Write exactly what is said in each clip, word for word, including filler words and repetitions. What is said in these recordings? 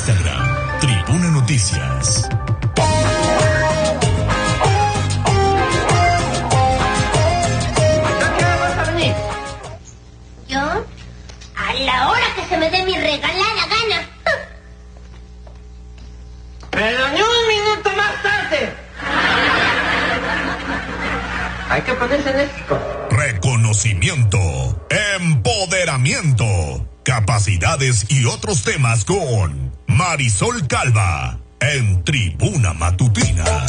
Instagram, Tribuna Noticias. ¿Yo? A la hora que se me dé mi regalada gana. Pero ni un minuto más tarde. Hay que ponerse enérgico. Reconocimiento, empoderamiento, capacidades y otros temas con Marisol Calva en Tribuna Matutina.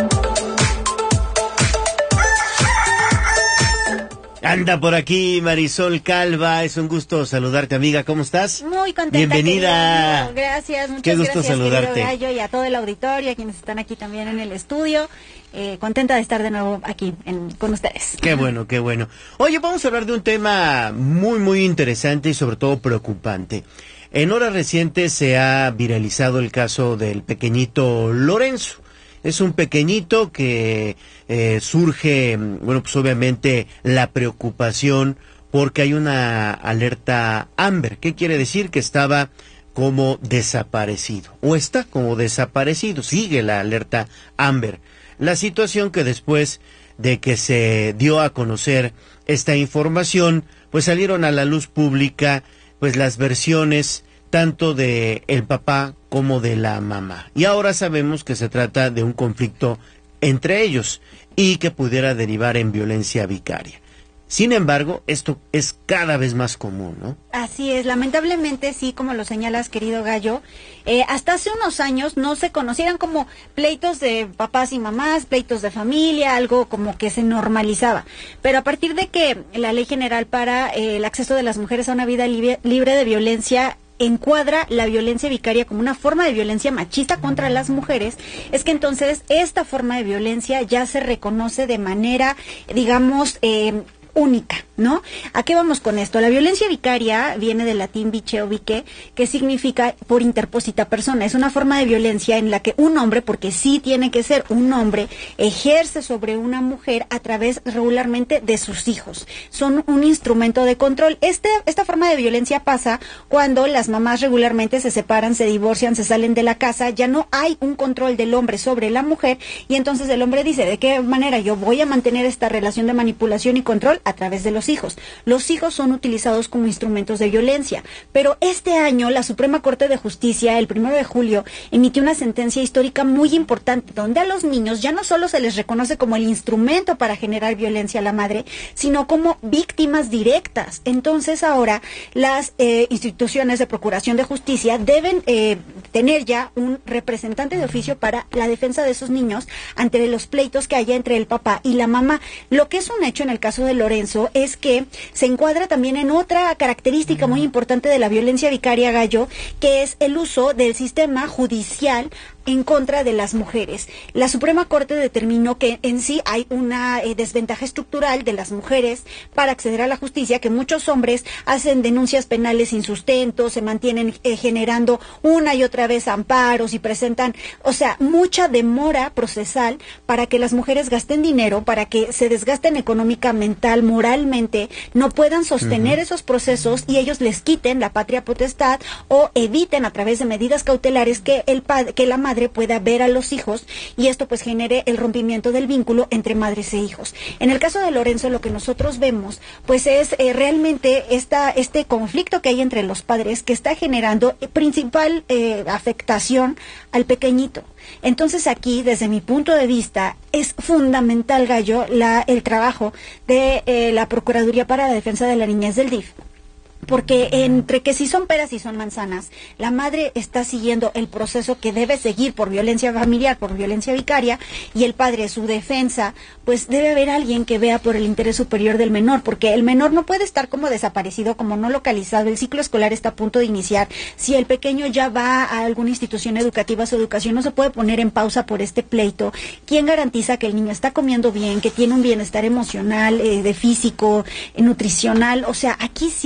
Anda por aquí Marisol Calva, es un gusto saludarte, amiga, ¿cómo estás? Muy contenta. Bienvenida. Querido. Gracias, muchas Qué gusto gracias, saludarte. querido Gallo, y a todo el auditorio, a quienes están aquí también en el estudio. Eh, contenta de estar de nuevo aquí en, con ustedes. Qué bueno, qué bueno. Oye, vamos a hablar de un tema muy, muy interesante y sobre todo preocupante. En horas recientes se ha viralizado el caso del pequeñito Lorenzo. Es un pequeñito que eh, surge, bueno, pues obviamente la preocupación porque hay una alerta Amber. ¿Qué quiere decir? Que estaba como desaparecido, o está como desaparecido, sigue la alerta Amber. La situación que después de que se dio a conocer esta información, pues salieron a la luz pública, pues las versiones tanto de el papá como de la mamá. Y ahora sabemos que se trata de un conflicto entre ellos y que pudiera derivar en violencia vicaria. Sin embargo, esto es cada vez más común, ¿no? Así es, lamentablemente sí, como lo señalas, querido Gallo, eh, hasta hace unos años no se conocían como pleitos de papás y mamás, pleitos de familia, algo como que se normalizaba. Pero a partir de que la Ley General para eh, el acceso de las mujeres a una vida libre, libre de violencia encuadra la violencia vicaria como una forma de violencia machista contra las mujeres, es que entonces esta forma de violencia ya se reconoce de manera, digamos, eh, única, ¿no? ¿A qué vamos con esto? La violencia vicaria viene del latín vice o vice, que significa por interpósita persona. Es una forma de violencia en la que un hombre, porque sí tiene que ser un hombre, ejerce sobre una mujer a través regularmente de sus hijos. Son un instrumento de control. Este, esta forma de violencia pasa cuando las mamás regularmente se separan, se divorcian, se salen de la casa, ya no hay un control del hombre sobre la mujer, y entonces el hombre dice, ¿de qué manera yo voy a mantener esta relación de manipulación y control? A través de los hijos. Los hijos son utilizados como instrumentos de violencia, pero este año la Suprema Corte de Justicia, el primero de julio, emitió una sentencia histórica muy importante, donde a los niños ya no solo se les reconoce como el instrumento para generar violencia a la madre, sino como víctimas directas. Entonces ahora las eh, instituciones de procuración de justicia deben eh, tener ya un representante de oficio para la defensa de esos niños ante los pleitos que haya entre el papá y la mamá. Lo que es un hecho en el caso de Lorenzo es que se encuadra también en otra característica muy importante de la violencia vicaria, Gallo, que es el uso del sistema judicial en contra de las mujeres. La Suprema Corte determinó que en sí hay una eh, desventaja estructural de las mujeres para acceder a la justicia, que muchos hombres hacen denuncias penales sin sustento, se mantienen eh, generando una y otra vez amparos y presentan, o sea, mucha demora procesal para que las mujeres gasten dinero, para que se desgasten económica, mental, moralmente, no puedan sostener uh-huh. esos procesos y ellos les quiten la patria potestad o eviten a través de medidas cautelares que el padre, que la madre pueda ver a los hijos, y esto pues genere el rompimiento del vínculo entre madres e hijos. En el caso de Lorenzo, lo que nosotros vemos pues es eh, realmente esta, este conflicto que hay entre los padres, que está generando eh, principal eh, afectación al pequeñito. Entonces aquí, desde mi punto de vista, es fundamental, Gallo, la, el trabajo de eh, la Procuraduría para la Defensa de la Niñez del D I F. Porque entre que si son peras y son manzanas, la madre está siguiendo el proceso que debe seguir por violencia familiar, por violencia vicaria, y el padre, su defensa, pues debe haber alguien que vea por el interés superior del menor, porque el menor no puede estar como desaparecido, como no localizado. El ciclo escolar está a punto de iniciar. Si el pequeño ya va a alguna institución educativa, su educación no se puede poner en pausa por este pleito. ¿Quién garantiza que el niño está comiendo bien, que tiene un bienestar emocional, eh, de físico, eh, nutricional? O sea, aquí sí hay un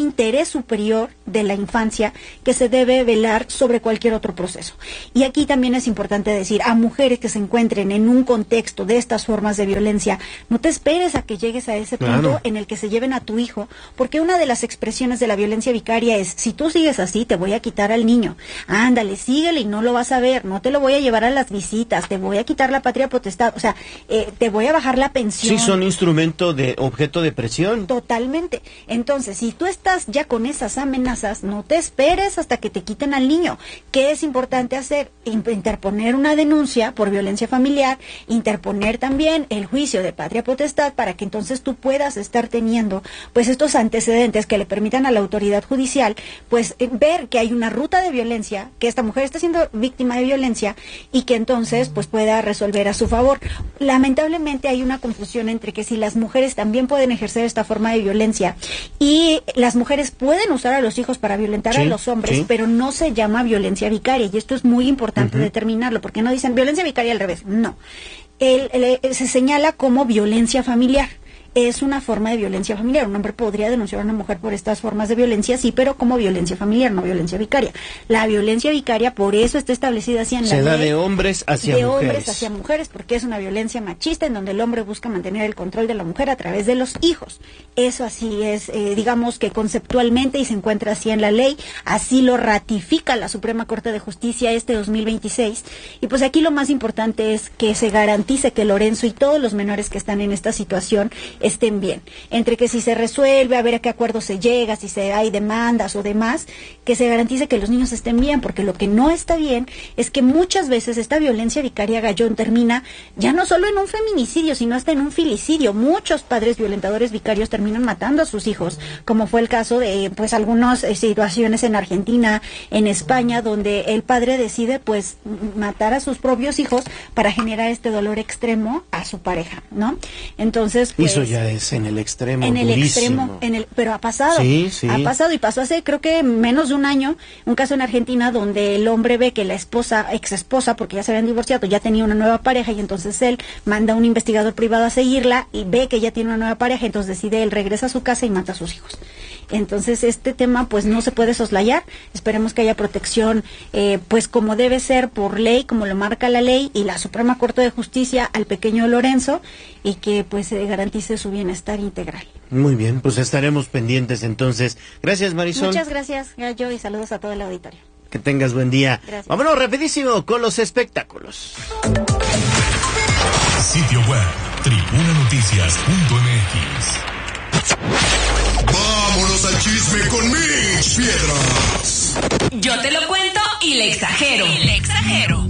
interés superior de la infancia que se debe velar sobre cualquier otro proceso. Y aquí también es importante decir a mujeres que se encuentren en un contexto de estas formas de violencia, no te esperes a que llegues a ese punto Claro. en el que se lleven a tu hijo, porque una de las expresiones de la violencia vicaria es, si tú sigues así, te voy a quitar al niño. Ándale, síguele y no lo vas a ver, no te lo voy a llevar a las visitas, te voy a quitar la patria potestad, o sea, eh, te voy a bajar la pensión. Sí, son instrumento de objeto de presión. Totalmente. Entonces, si tú estás ya con esas amenazas, no te esperes hasta que te quiten al niño. ¿Qué es importante hacer? Interponer una denuncia por violencia familiar, interponer también el juicio de patria potestad para que entonces tú puedas estar teniendo pues estos antecedentes que le permitan a la autoridad judicial pues eh, ver que hay una ruta de violencia, que esta mujer está siendo víctima de violencia y que entonces pues pueda resolver a su favor. Lamentablemente hay una confusión entre que si las mujeres también pueden ejercer esta forma de violencia y las mujeres pueden usar a los hijos para violentar Sí, a los hombres, sí. pero no se llama violencia vicaria y esto es muy importante Ujú. determinarlo, porque no dicen violencia vicaria al revés, no. El, el- el- se señala como violencia familiar. Es una forma de violencia familiar. Un hombre podría denunciar a una mujer por estas formas de violencia, sí, pero como violencia familiar, no violencia vicaria. La violencia vicaria, por eso está establecida así en la Se da ley. de hombres hacia de mujeres. hombres hacia mujeres, porque es una violencia machista en donde el hombre busca mantener el control de la mujer a través de los hijos. Eso así es, eh, digamos que conceptualmente, y se encuentra así en la ley, así lo ratifica la Suprema Corte de Justicia este dos mil veintiséis. Y pues aquí lo más importante es que se garantice que Lorenzo y todos los menores que están en esta situación estén bien. Entre que si se resuelve, a ver a qué acuerdo se llega, si se hay demandas o demás, que se garantice que los niños estén bien, porque lo que no está bien es que muchas veces esta violencia vicaria Gallón termina ya no solo en un feminicidio, sino hasta en un filicidio. Muchos padres violentadores vicarios terminan matando a sus hijos, como fue el caso de pues algunas eh, situaciones en Argentina, en España, donde el padre decide pues matar a sus propios hijos para generar este dolor extremo a su pareja, ¿no? Entonces, pues, Eso ya es en el extremo en el durísimo. extremo, en el, pero ha pasado, Sí, sí. ha pasado y pasó hace creo que menos de un año, un caso en Argentina donde el hombre ve que la esposa, ex esposa, porque ya se habían divorciado, ya tenía una nueva pareja y entonces él manda a un investigador privado a seguirla y ve que ya tiene una nueva pareja, entonces decide él regresa a su casa y mata a sus hijos. Entonces este tema pues no se puede soslayar, esperemos que haya protección eh, pues como debe ser por ley, como lo marca la ley y la Suprema Corte de Justicia al pequeño Lorenzo y que pues se garantice su bienestar integral. Muy bien, pues estaremos pendientes entonces. Gracias, Marisol. Muchas gracias, Gallo, y saludos a todo el auditorio. Que tengas buen día. Gracias. Vámonos rapidísimo con los espectáculos. Sitio web, tribuna noticias punto m x. Vámonos al chisme con Mitch Piedras. Yo te lo cuento y le exagero. Y le exagero.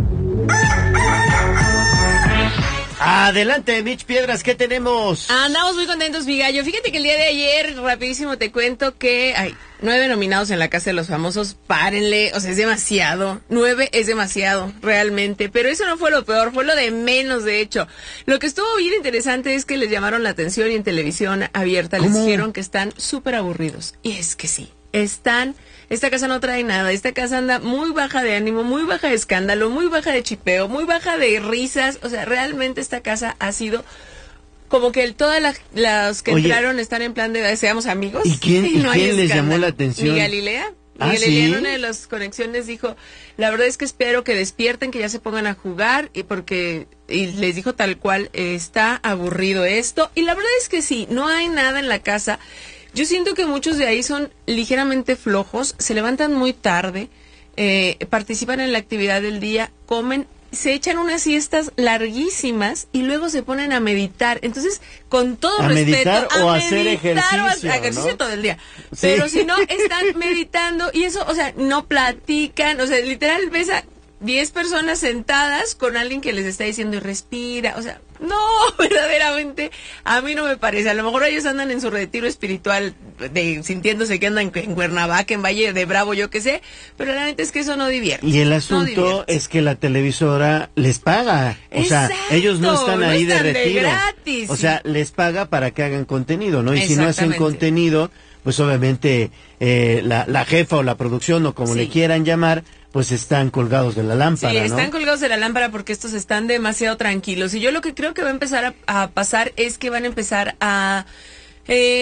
Adelante, Mitch Piedras, ¿qué tenemos? Andamos muy contentos, mi gallo. Fíjate que el día de ayer, rapidísimo te cuento que hay nueve nominados en la Casa de los Famosos. Párenle, o sea, es demasiado. Nueve es demasiado, realmente. Pero eso no fue lo peor, fue lo de menos, de hecho. Lo que estuvo bien interesante es que les llamaron la atención y en televisión abierta les ¿Cómo? dijeron que están súper aburridos. Y es que sí, están... Esta casa no trae nada, esta casa anda muy baja de ánimo, muy baja de escándalo, muy baja de chipeo, muy baja de risas. O sea, realmente esta casa ha sido como que el, todas las, las que Oye, entraron están en plan de seamos amigos. ¿y quién- y no hay quién les escándalo. llamó la atención? Mi Galilea. Ah, Mi Galilea ¿sí? en una de las conexiones dijo, la verdad es que espero que despierten, que ya se pongan a jugar, y porque, y les dijo tal cual, eh, está aburrido esto. Y la verdad es que sí, no hay nada en la casa. Yo siento que muchos de ahí son ligeramente flojos, se levantan muy tarde, eh, participan en la actividad del día, comen, se echan unas siestas larguísimas y luego se ponen a meditar. Entonces, con todo ¿A respeto, meditar o a hacer meditar o a- ejercicio, a ejercicio ¿no? todo el día. Sí. Pero si no, están meditando y eso, o sea, no platican, o sea, literal ves a diez personas sentadas con alguien que les está diciendo y respira, o sea, no, verdaderamente, a mí no me parece. A lo mejor ellos andan en su retiro espiritual, de sintiéndose que andan en Cuernavaca, en Valle de Bravo, yo qué sé, pero la neta es que eso no divierte. Y el no asunto divierte. es que la televisora les paga. O sea, Exacto, ellos no están no ahí de están de retiro. gratis. O sea, les paga para que hagan contenido, ¿no? Y si no hacen Exactamente. contenido, pues obviamente eh, la, la jefa o la producción o como Sí. le quieran llamar, pues están colgados de la lámpara, Sí, ¿no? están colgados de la lámpara porque estos están demasiado tranquilos. Y yo lo que creo que va a empezar a, a pasar es que van a empezar a... Eh,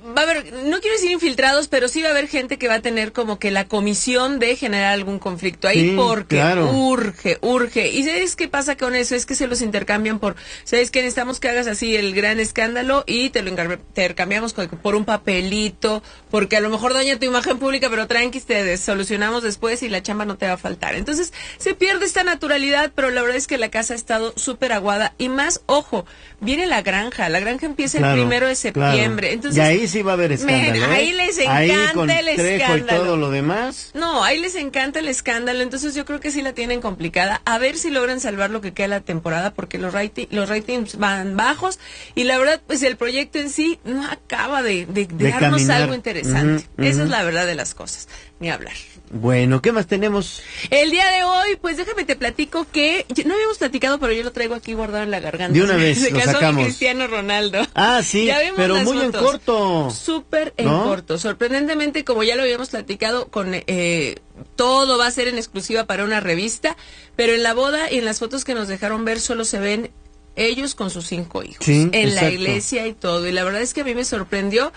va a haber, no quiero decir infiltrados, pero sí va a haber gente que va a tener como que la comisión de generar algún conflicto ahí, Sí, porque claro. urge, urge. ¿Y sabes qué pasa con eso? Es que se los intercambian por, ¿sabes qué? Necesitamos que hagas así el gran escándalo y te lo encar- te intercambiamos con- por un papelito, porque a lo mejor daña tu imagen pública, pero tranqui, te solucionamos después y la chamba no te va a faltar. Entonces, se pierde esta naturalidad, pero la verdad es que la casa ha estado súper aguada. Y más, ojo, viene la granja. La granja empieza Claro, el primero de septiembre. claro. Entonces, y ahí sí va a haber escándalo. men, ¿eh? ahí les Ahí encanta con el Trejo y escándalo. todo lo demás. No, ahí les encanta el escándalo, entonces yo creo que sí la tienen complicada. A ver si logran salvar lo que queda de la temporada, porque los, rati- los ratings van bajos y la verdad, pues el proyecto en sí no acaba de, de, de De darnos caminar. algo interesante. Ujú, Esa ujú. es la verdad de las cosas, ni hablar. Bueno, ¿qué más tenemos? El día de hoy, pues déjame te platico que ya no habíamos platicado, pero yo lo traigo aquí guardado en la garganta. De una vez, Se lo casó sacamos. mi Cristiano Ronaldo. Ah, sí, Ya vimos pero las muy en fotos. corto. Súper en ¿No? corto. Sorprendentemente, como ya lo habíamos platicado, con eh, todo va a ser en exclusiva para una revista, pero en la boda y en las fotos que nos dejaron ver solo se ven ellos con sus cinco hijos, Sí, en la exacto. iglesia y todo. Y la verdad es que a mí me sorprendió,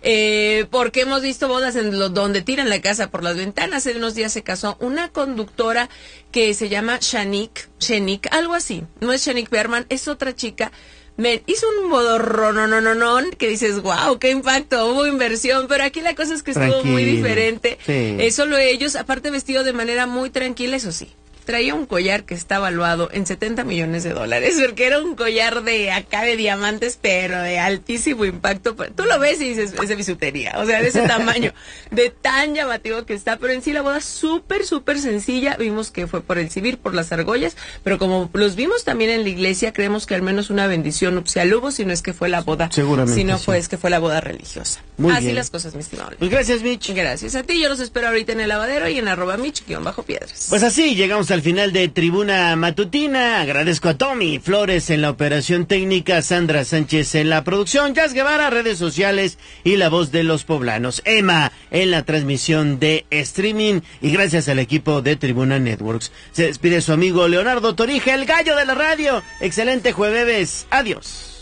eh, porque hemos visto bodas en lo, donde tiran la casa por las ventanas. Hace unos días se casó una conductora que se llama Shanique, Shanique, algo así. No es Shanique Berman, es otra chica. Me hizo un modorronononón que dices, wow, qué impacto, hubo inversión, pero aquí la cosa es que estuvo muy Tranquilo. diferente. Sí. Eh, solo ellos, aparte vestido de manera muy tranquila, eso sí. Traía un collar que está valuado en setenta millones de dólares, porque era un collar de acá de diamantes, pero de altísimo impacto. Tú lo ves y dices, es de bisutería, o sea, de ese tamaño, de tan llamativo que está, pero en sí la boda súper, súper sencilla. Vimos que fue por el civil, por las argollas, pero como los vimos también en la iglesia, creemos que al menos una bendición nupcial hubo, si no es que fue la boda, Seguramente, si no sí. fue es que fue la boda religiosa. Muy Así bien. las cosas, mi estimado. Pues gracias, Mitch. Gracias a ti, yo los espero ahorita en el lavadero y en arroba Mitch-piedras. Pues así llegamos al final de Tribuna Matutina. Agradezco a Tommy Flores en la operación técnica, Sandra Sánchez en la producción, Jazz Guevara, redes sociales y la voz de los poblanos, Emma en la transmisión de streaming, y gracias al equipo de Tribuna Networks. Se despide su amigo Leonardo Torija, el gallo de la radio. Excelente jueves. Adiós.